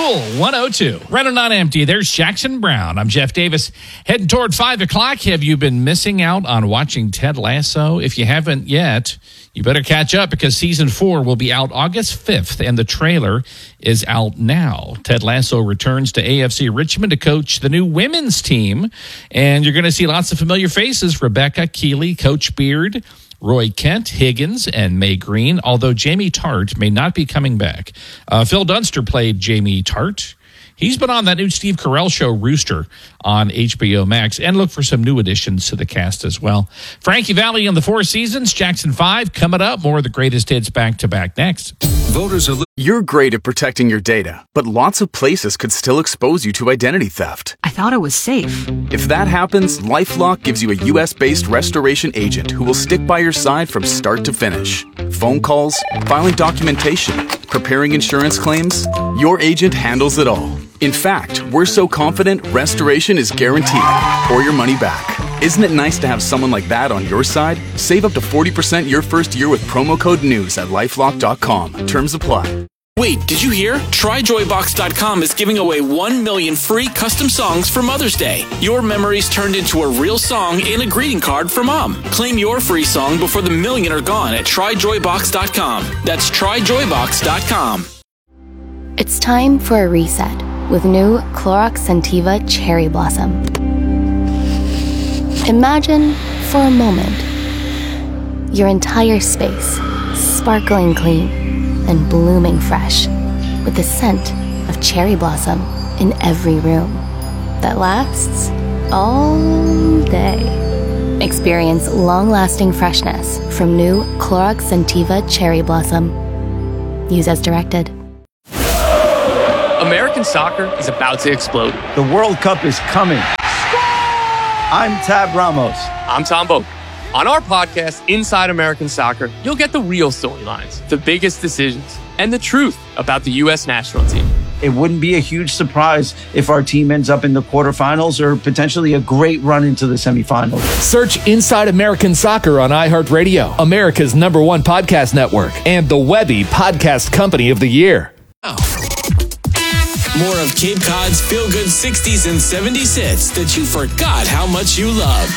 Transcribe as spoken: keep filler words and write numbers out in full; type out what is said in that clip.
Cool one oh two. Running on empty. There's Jackson Brown. I'm Jeff Davis. Heading toward five o'clock. Have you been missing out on watching Ted Lasso? If you haven't yet, you better catch up because season four will be out August fifth, and the trailer is out now. Ted Lasso returns to A F C Richmond to coach the new women's team, and you're going to see lots of familiar faces. Rebecca Keeley, Coach Beard, Roy Kent, Higgins, and May Green, although Jamie Tart may not be coming back. Uh, Phil Dunster played Jamie Tart. He's been on that new Steve Carell show, Rooster, on H B O Max, and look for some new additions to the cast as well. Frankie Valli and the Four Seasons, Jackson five, coming up. More of the greatest hits back-to-back next. Voters are... You're great at protecting your data, but lots of places could still expose you to identity theft. I thought it was safe. If that happens, LifeLock gives you a U S-based restoration agent who will stick by your side from start to finish. Phone calls, filing documentation, preparing insurance claims, your agent handles it all. In fact, we're so confident restoration is guaranteed or your money back. Isn't it nice to have someone like that on your side? Save up to forty percent your first year with promo code NEWS at lifelock dot com. Terms apply. Wait, did you hear? Try Joy Box dot com is giving away one million free custom songs for Mother's Day. Your memories turned into a real song and a greeting card for Mom. Claim your free song before the million are gone at Try Joy Box dot com. That's Try Joy Box dot com. It's time for a reset with new Clorox Scentiva Cherry Blossom. Imagine, for a moment, your entire space sparkling clean and blooming fresh with the scent of cherry blossom in every room that lasts all day. Experience long-lasting freshness from new Clorox Scentiva Cherry Blossom. Use as directed. American soccer is about to explode. The World Cup is coming. I'm Tab Ramos. I'm Tom Boak. On our podcast, Inside American Soccer, you'll get the real storylines, the biggest decisions, and the truth about the U S national team. It wouldn't be a huge surprise if our team ends up in the quarterfinals or potentially a great run into the semifinals. Search Inside American Soccer on iHeartRadio, America's number one podcast network, and the Webby Podcast Company of the Year. Oh. More of Cape Cod's feel-good sixties and seventies hits that you forgot how much you love.